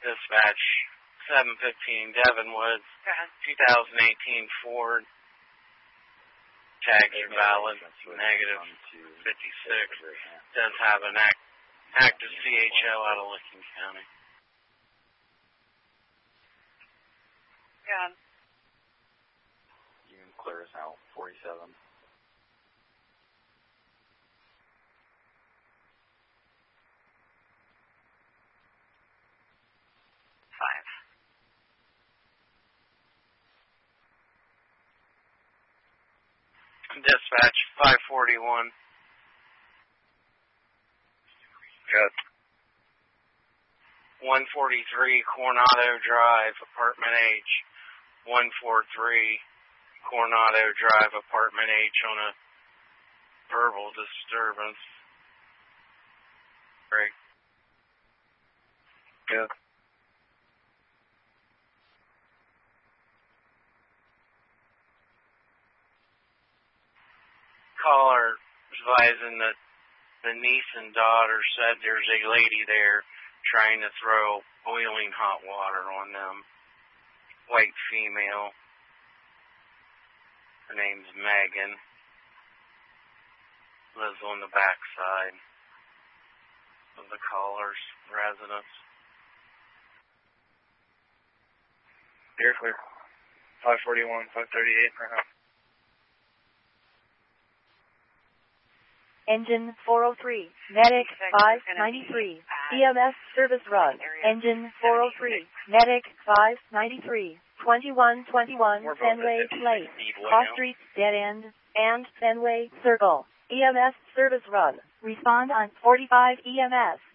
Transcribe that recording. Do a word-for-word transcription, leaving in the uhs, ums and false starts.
Dispatch seven fifteen Devon Woods, twenty eighteen Ford. Tags are valid, negative fifty-six. Does have an act, active C H L out of Licking County. Yeah. You can clear us out, forty-seven. Five. Dispatch five forty-one. Good. one forty-three Coronado Drive, Apartment H. one forty-three Coronado Drive, Apartment H on a verbal disturbance. Great. Good. Caller advising that the niece and daughter said there's a lady there trying to throw boiling hot water on them. White female. Her name's Megan. Lives on the back side of the caller's residence. Clear, clear. five forty-one, five thirty-eight per hour. Engine four oh three, Medic five ninety-three, E M S service run. Engine four oh three, Medic five ninety-three, twenty-one twenty-one Fenway Place, Cross Street, Dead End, and Fenway Circle. E M S service run. Respond on forty-five E M S.